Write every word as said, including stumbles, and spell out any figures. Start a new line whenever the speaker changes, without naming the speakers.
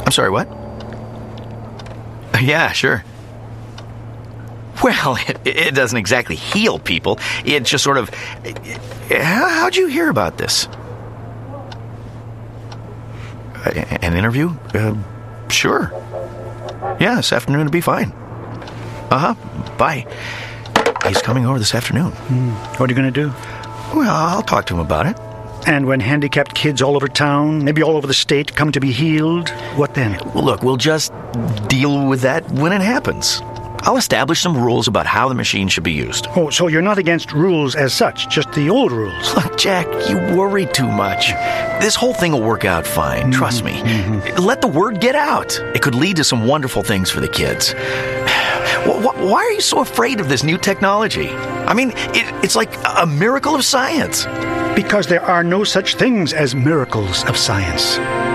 I'm sorry, what? Yeah, sure. Well, it, it doesn't exactly heal people. It just sort of... How, how'd you hear about this? An interview? Uh, sure. Yeah, this afternoon would be fine. Uh-huh. Bye. He's coming over this afternoon.
Mm. What are you going to do?
Well, I'll talk to him about it.
And when handicapped kids all over town, maybe all over the state, come to be healed, what then?
Look, we'll just deal with that when it happens. I'll establish some rules about how the machine should be used.
Oh, so you're not against rules as such, just the old rules?
Look, Jack, you worry too much. This whole thing will work out fine, mm-hmm. trust me. Mm-hmm. Let the word get out. It could lead to some wonderful things for the kids. Why are you so afraid of this new technology? I mean, it, it's like a miracle of science.
Because there are no such things as miracles of science.